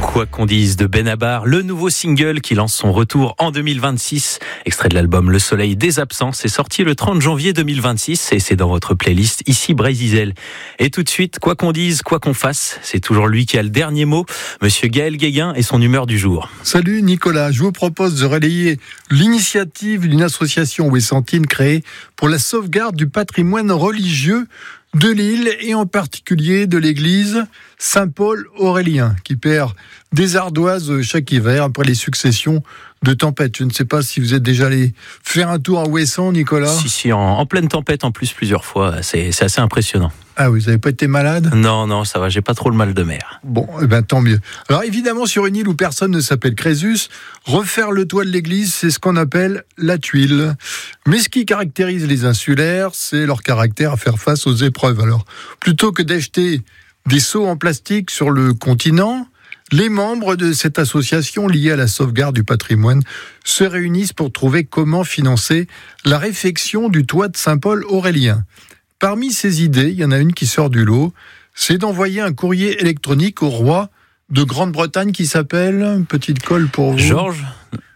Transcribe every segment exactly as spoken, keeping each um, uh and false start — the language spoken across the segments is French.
Quoi qu'on dise de Benabar, le nouveau single qui lance son retour en deux mille vingt-six. Extrait de l'album Le Soleil des Absents, c'est sorti le trente janvier deux mille vingt-six et c'est dans votre playlist ici Brésil. Et tout de suite, quoi qu'on dise, quoi qu'on fasse, c'est toujours lui qui a le dernier mot, Monsieur Gaël Guéguin et son humeur du jour. Salut Nicolas, je vous propose de relayer l'initiative d'une association ouessantine créée pour la sauvegarde du patrimoine religieux de l'île et en particulier de l'église Saint-Paul Aurélien qui perd des ardoises chaque hiver après les successions de tempêtes. Je ne sais pas si vous êtes déjà allé faire un tour à Ouessant, Nicolas. Si, si, en, en pleine tempête en plus plusieurs fois, c'est, c'est assez impressionnant. Ah oui, vous n'avez pas été malade ? Non, non, ça va, j'ai pas trop le mal de mer. Bon, eh ben, tant mieux. Alors évidemment, sur une île où personne ne s'appelle Crésus, refaire le toit de l'église, c'est ce qu'on appelle la tuile. Mais ce qui caractérise les insulaires, c'est leur caractère à faire face aux épreuves. Alors, plutôt que d'acheter des seaux en plastique sur le continent, les membres de cette association liée à la sauvegarde du patrimoine se réunissent pour trouver comment financer la réfection du toit de Saint-Paul Aurélien. Parmi ces idées, il y en a une qui sort du lot, c'est d'envoyer un courrier électronique au roi de Grande-Bretagne qui s'appelle, petite colle pour vous. Georges ? Non ?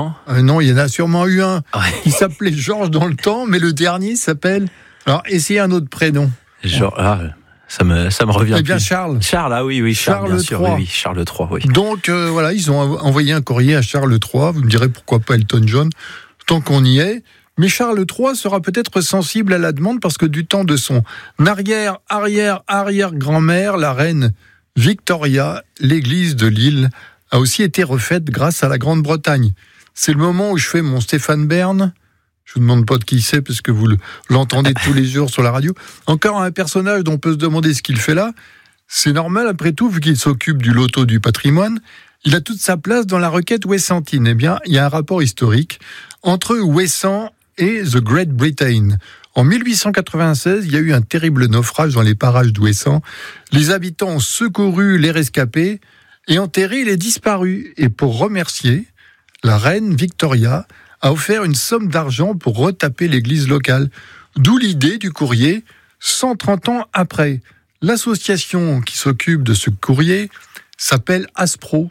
euh, Non, il y en a sûrement eu un ouais. qui s'appelait Georges dans le temps, mais le dernier s'appelle... Alors, essayez un autre prénom. Georges... Ah. Ça me, ça me revient. Eh bien, plus. Charles. Charles, ah oui, oui, Charles, Charles bien sûr, trois. oui, oui, Charles trois, oui. Donc, euh, voilà, ils ont envoyé un courrier à Charles trois. Vous me direz pourquoi pas Elton John, tant qu'on y est. Mais Charles trois sera peut-être sensible à la demande parce que du temps de son arrière, arrière, arrière-grand-mère, la reine Victoria, l'église de Lille a aussi été refaite grâce à la Grande-Bretagne. C'est le moment où je fais mon Stéphane Bern. Je vous demande pas de qui c'est, parce que vous l'entendez tous les jours sur la radio. Encore un personnage dont on peut se demander ce qu'il fait là. C'est normal, après tout, vu qu'il s'occupe du loto du patrimoine. Il a toute sa place dans la requête ouessantine. Eh bien, il y a un rapport historique entre Ouessant et The Great Britain. En mille huit cent quatre-vingt-seize, il y a eu un terrible naufrage dans les parages d'Ouessant. Les habitants ont secouru les rescapés et enterré les disparus. Et pour remercier, la reine Victoria a offert une somme d'argent pour retaper l'église locale. D'où l'idée du courrier cent trente ans après. L'association qui s'occupe de ce courrier s'appelle Aspro.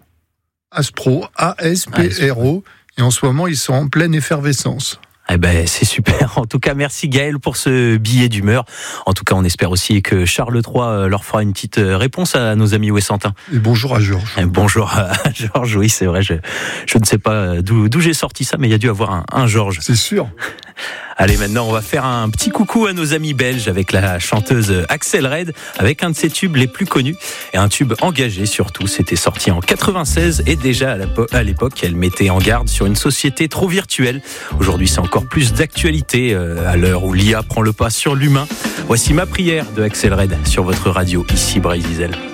Aspro, A S P R O. Et en ce moment, ils sont en pleine effervescence. Eh ben, c'est super. En tout cas, merci Gaël pour ce billet d'humeur. En tout cas, on espère aussi que Charles trois leur fera une petite réponse à nos amis ouessantins. Et bonjour à Georges. Et bonjour à Georges, oui, c'est vrai. Je, je ne sais pas d'où, d'où j'ai sorti ça, mais il y a dû avoir un, un Georges. C'est sûr. Allez, maintenant, on va faire un petit coucou à nos amis belges avec la chanteuse Axel Red, avec un de ses tubes les plus connus et un tube engagé surtout. C'était sorti en quatre-vingt-seize et déjà à l'époque, elle mettait en garde sur une société trop virtuelle. Aujourd'hui, c'est encore plus d'actualité à l'heure où l'I A prend le pas sur l'humain. Voici Ma prière de Axel Red sur votre radio ici Brésil.